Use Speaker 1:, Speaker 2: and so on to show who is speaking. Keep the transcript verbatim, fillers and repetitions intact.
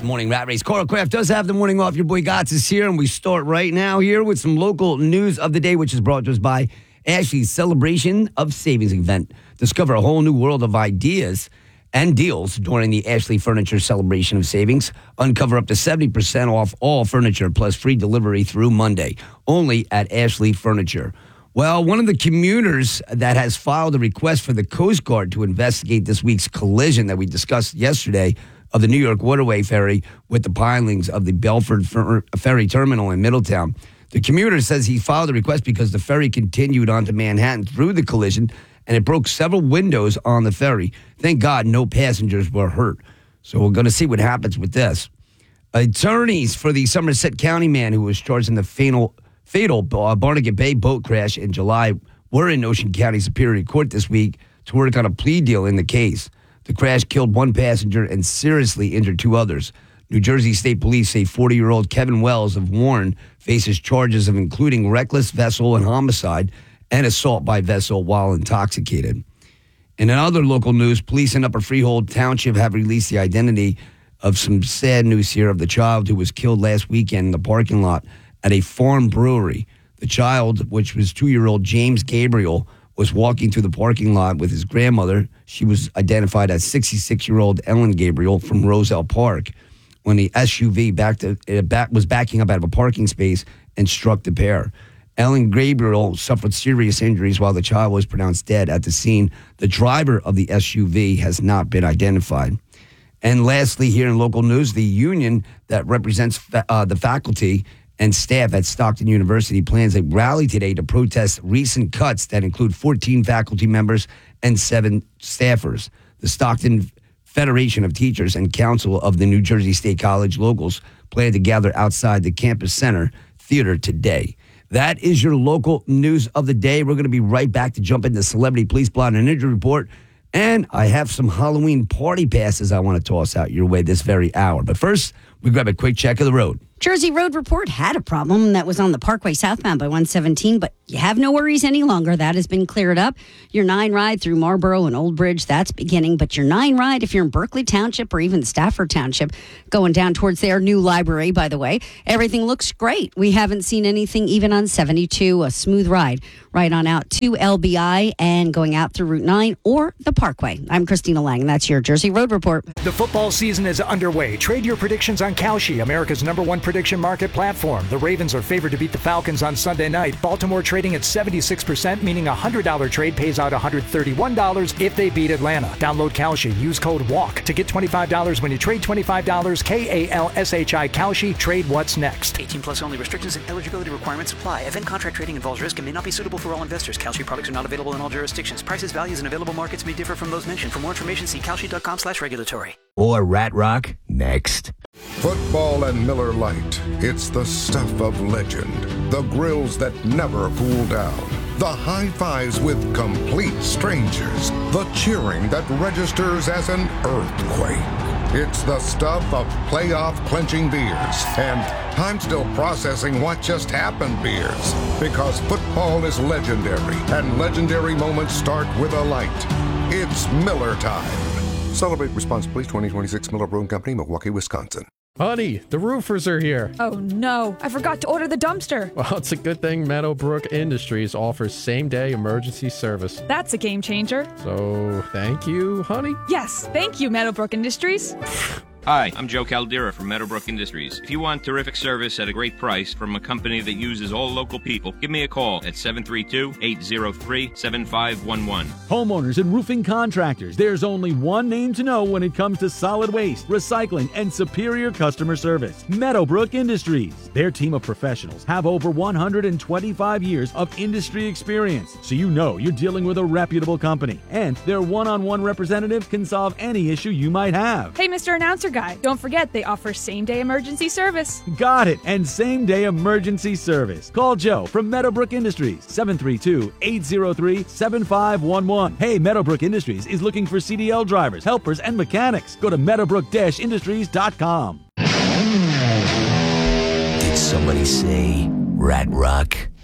Speaker 1: morning rat race. Carl Kraft does have the morning off. Your boy Gotts is here, and we start right now here with some local news of the day, which is brought to us by Ashley's Celebration of Savings event. Discover a whole new world of ideas and deals during the Ashley Furniture Celebration of Savings. Uncover up to seventy percent off all furniture plus free delivery through Monday, only at Ashley Furniture. Well, one of the commuters that has filed a request for the Coast Guard to investigate this week's collision that we discussed yesterday of the New York Waterway ferry with the pilings of the Belford Fer- Ferry Terminal in Middletown. The commuter says he filed a request because the ferry continued onto Manhattan through the collision, and it broke several windows on the ferry. Thank God no passengers were hurt. So we're going to see what happens with this. Attorneys for the Somerset County man who was charged in the fatal, fatal uh, Barnegat Bay boat crash in July were in Ocean County Superior Court this week to work on a plea deal in the case. The crash killed one passenger and seriously injured two others. New Jersey State Police say forty-year-old Kevin Wells of Warren faces charges of including reckless vessel and homicide and assault by vessel while intoxicated. In other local news, police in Upper Freehold Township have released the identity of some sad news here of the child who was killed last weekend in the parking lot at a farm brewery. The child, which was two-year-old James Gabriel, was walking through the parking lot with his grandmother. She was identified as sixty-six-year-old Ellen Gabriel from Roselle Park when the S U V backed, uh, back, was backing up out of a parking space and struck the pair. Ellen Gabriel suffered serious injuries while the child was pronounced dead at the scene. The driver of the S U V has not been identified. And lastly, here in local news, the union that represents fa- uh, the faculty and staff at Stockton University plans a rally today to protest recent cuts that include fourteen faculty members and seven staffers. The Stockton Federation of Teachers and Council of the New Jersey State College Locals plan to gather outside the Campus Center Theater today. That is your local news of the day. We're going to be right back to jump into Celebrity Police Blot and Injury Report. And I have some Halloween party passes I want to toss out your way this very hour. But first, we grab a quick check of the road.
Speaker 2: Jersey Road Report had a problem that was on the Parkway southbound by one seventeen, but you have no worries any longer. That has been cleared up. Your nine ride through Marlboro and Old Bridge, that's beginning. But your nine ride, if you're in Berkeley Township or even Stafford Township, going down towards their new library, by the way, everything looks great. We haven't seen anything even on seventy-two, a smooth ride right on out to L B I and going out through Route nine or the Parkway. I'm Christina Lang, and that's your Jersey Road Report.
Speaker 3: The football season is underway. Trade your predictions on Kalshi, America's number one prediction market platform. The Ravens are favored to beat the Falcons on Sunday night. Baltimore trading at seventy-six percent, meaning a one hundred dollars trade pays out one hundred thirty-one dollars if they beat Atlanta. Download Kalshi. Use code WALK to get twenty-five dollars when you trade twenty-five dollars. K A L S H I Kalshi. Trade what's next.
Speaker 4: eighteen plus only. Restrictions and eligibility requirements apply. Event contract trading involves risk and may not be suitable for all investors. Kalshi products are not available in all jurisdictions. Prices, values, and available markets may differ from those mentioned. For more information, see kalshi.com slash regulatory.
Speaker 5: Or Rat Rock next.
Speaker 6: Football and Miller Lite. It's the stuff of legend. The grills that never cool down. The high fives with complete strangers. The cheering that registers as an earthquake. It's the stuff of playoff clinching beers and I'm still processing what just happened beers. Because football is legendary and legendary moments start with a light. It's Miller time. Celebrate responsibly. twenty twenty-six Miller Brewing Company, Milwaukee, Wisconsin.
Speaker 7: Honey, the roofers are here.
Speaker 8: Oh no, I forgot to order the dumpster.
Speaker 7: Well, it's a good thing Meadowbrook Industries offers same-day emergency service.
Speaker 8: That's a game changer.
Speaker 7: So, thank you, honey?
Speaker 8: Yes, thank you, Meadowbrook Industries.
Speaker 9: Hi, I'm Joe Caldera from Meadowbrook Industries. If you want terrific service at a great price from a company that uses all local people, give me a call at seven three two, eight zero three, seven five one one.
Speaker 10: Homeowners and roofing contractors, there's only one name to know when it comes to solid waste, recycling, and superior customer service. Meadowbrook Industries. Their team of professionals have over one hundred twenty-five years of industry experience, so you know you're dealing with a reputable company. And their one-on-one representative can solve any issue you might have.
Speaker 8: Hey, Mister Announcer Guy, don't forget they offer same-day emergency service.
Speaker 10: Got it, and same-day emergency service. Call Joe from Meadowbrook Industries, seven three two, eight zero three, seven five one one. Hey, Meadowbrook Industries is looking for C D L drivers, helpers, and mechanics. Go to meadowbrook industries dot com.
Speaker 5: Did somebody say Rat Rock?